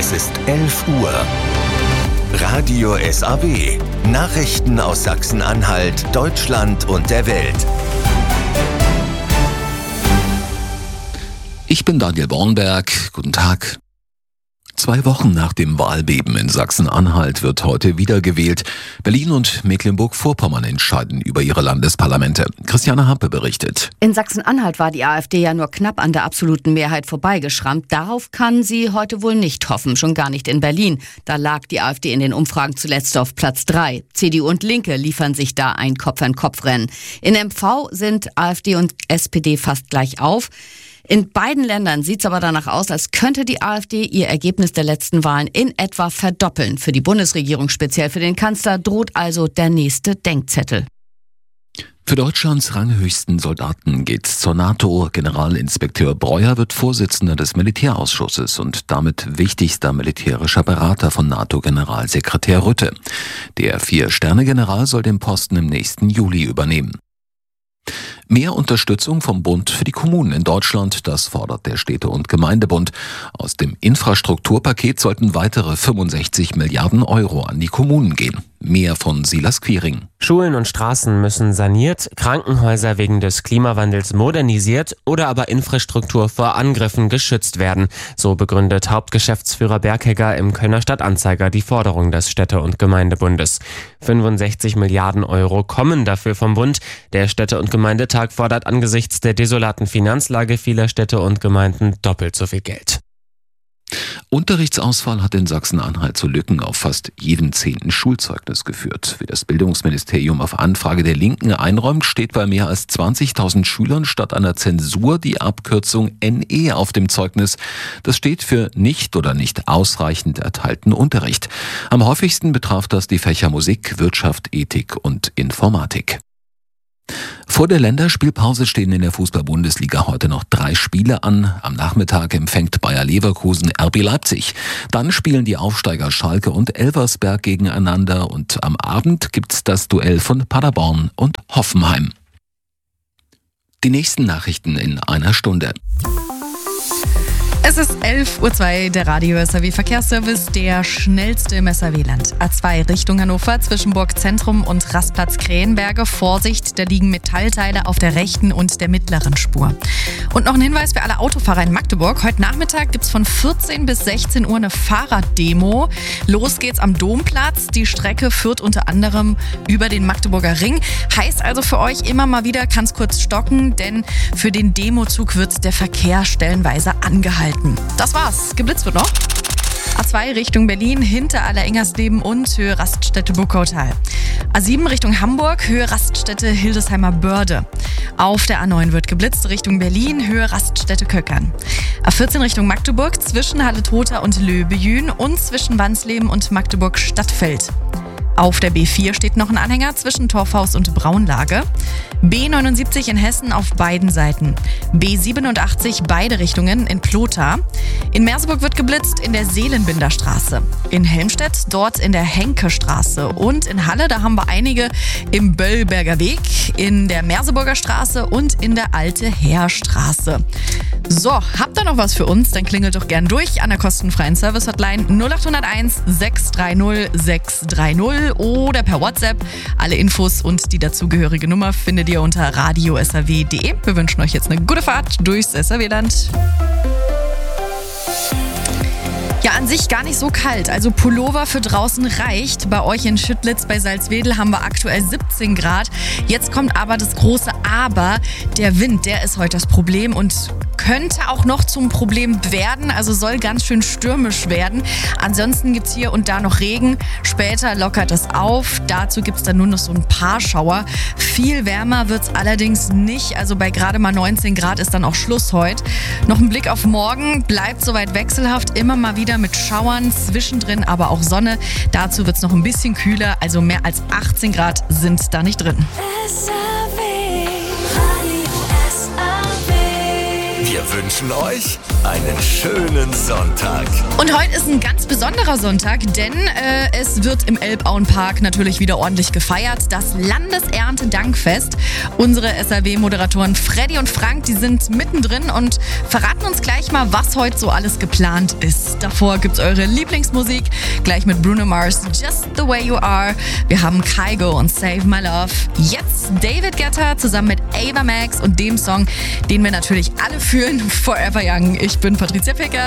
Es ist 11 Uhr. Radio SAW. Nachrichten aus Sachsen-Anhalt, Deutschland und der Welt. Ich bin Daniel Bornberg. Guten Tag. 2 Wochen nach dem Wahlbeben in Sachsen-Anhalt wird heute wiedergewählt. Berlin und Mecklenburg-Vorpommern entscheiden über ihre Landesparlamente. Christiane Hampe berichtet. In Sachsen-Anhalt war die AfD ja nur knapp an der absoluten Mehrheit vorbeigeschrammt. Darauf kann sie heute wohl nicht hoffen, schon gar nicht in Berlin. Da lag die AfD in den Umfragen zuletzt auf Platz 3. CDU und Linke liefern sich da ein Kopf-an-Kopf-Rennen. In MV sind AfD und SPD fast gleich auf. In beiden Ländern sieht es aber danach aus, als könnte die AfD ihr Ergebnis der letzten Wahlen in etwa verdoppeln. Für die Bundesregierung, speziell für den Kanzler, droht also der nächste Denkzettel. Für Deutschlands ranghöchsten Soldaten geht's zur NATO. Generalinspekteur Breuer wird Vorsitzender des Militärausschusses und damit wichtigster militärischer Berater von NATO-Generalsekretär Rutte. Der 4-Sterne-General soll den Posten im nächsten Juli übernehmen. Mehr Unterstützung vom Bund für die Kommunen in Deutschland, das fordert der Städte- und Gemeindebund. Aus dem Infrastrukturpaket sollten weitere 65 Milliarden Euro an die Kommunen gehen. Mehr von Silas Quiring. Schulen und Straßen müssen saniert, Krankenhäuser wegen des Klimawandels modernisiert oder aber Infrastruktur vor Angriffen geschützt werden. So begründet Hauptgeschäftsführer Berghegger im Kölner Stadtanzeiger die Forderung des Städte- und Gemeindebundes. 65 Milliarden Euro kommen dafür vom Bund. Der Städte- und Gemeindetag fordert angesichts der desolaten Finanzlage vieler Städte und Gemeinden doppelt so viel Geld. Unterrichtsausfall hat in Sachsen-Anhalt zu Lücken auf fast jedem 10. Schulzeugnis geführt. Wie das Bildungsministerium auf Anfrage der Linken einräumt, steht bei mehr als 20.000 Schülern statt einer Zensur die Abkürzung NE auf dem Zeugnis. Das steht für nicht oder nicht ausreichend erteilten Unterricht. Am häufigsten betraf das die Fächer Musik, Wirtschaft, Ethik und Informatik. Vor der Länderspielpause stehen in der Fußball-Bundesliga heute noch 3 Spiele an. Am Nachmittag empfängt Bayer Leverkusen RB Leipzig. Dann spielen die Aufsteiger Schalke und Elversberg gegeneinander und am Abend gibt's das Duell von Paderborn und Hoffenheim. Die nächsten Nachrichten in einer Stunde. Es ist 11.02 Uhr, der Radio SAW Verkehrsservice, der schnellste im SAW-Land. A2 Richtung Hannover, zwischen Burg Zentrum und Rastplatz Krähenberge. Vorsicht, da liegen Metallteile auf der rechten und der mittleren Spur. Und noch ein Hinweis für alle Autofahrer in Magdeburg. Heute Nachmittag gibt es von 14 bis 16 Uhr eine Fahrraddemo. Los geht's am Domplatz. Die Strecke führt unter anderem über den Magdeburger Ring. Heißt also für euch immer mal wieder, kann's kurz stocken, denn für den Demozug wird der Verkehr stellenweise angehalten. Das war's. Geblitzt wird noch. A2 Richtung Berlin, hinter Allerengersleben und Höhe Raststätte-Buckautal. A7 Richtung Hamburg, Höhe Raststätte Hildesheimer Börde. Auf der A9 wird geblitzt, Richtung Berlin, Höhe Raststätte Köckern. A14 Richtung Magdeburg, zwischen Halle-Tota und Löbejün und zwischen Wansleben und Magdeburg-Stadtfeld. Auf der B4 steht noch ein Anhänger zwischen Torfhaus und Braunlage. B79 in Hessen auf beiden Seiten. B87 beide Richtungen in Plotha. In Merseburg wird geblitzt in der Seelenbinderstraße. In Helmstedt dort in der Henkestraße. Und in Halle, da haben wir einige im Böllberger Weg, in der Merseburger Straße und in der Alte Heerstraße. So, habt ihr noch was für uns? Dann klingelt doch gern durch an der kostenfreien Service-Hotline 0801 630 630 oder per WhatsApp. Alle Infos und die dazugehörige Nummer findet ihr unter radiosaw.de. Wir wünschen euch jetzt eine gute Fahrt durchs SAW-Land. Ja, an sich gar nicht so kalt. Also Pullover für draußen reicht. Bei euch in Schüttlitz bei Salzwedel haben wir aktuell 17 Grad. Jetzt kommt aber das große Aber. Der Wind, der ist heute das Problem und könnte auch noch zum Problem werden. Also soll ganz schön stürmisch werden. Ansonsten gibt's hier und da noch Regen. Später lockert es auf. Dazu gibt's dann nur noch so ein paar Schauer. Viel wärmer wird's allerdings nicht. Also bei gerade mal 19 Grad ist dann auch Schluss heute. Noch ein Blick auf morgen. Bleibt soweit wechselhaft. Immer mal wieder mit Schauern. Zwischendrin aber auch Sonne. Dazu wird's noch ein bisschen kühler. Also mehr als 18 Grad sind da nicht drin. Wir wünschen euch einen schönen Sonntag. Und heute ist ein ganz besonderer Sonntag, denn es wird im Elbauenpark natürlich wieder ordentlich gefeiert. Das Landeserntedankfest. Unsere SAW-Moderatoren Freddy und Frank, die sind mittendrin und verraten uns gleich mal, was heute so alles geplant ist. Davor gibt's eure Lieblingsmusik, gleich mit Bruno Mars, Just the Way You Are. Wir haben Kygo und Save My Love. Jetzt David Guetta zusammen mit Ava Max und dem Song, den wir natürlich alle fühlen, Forever Young. Ich bin Patricia Picker.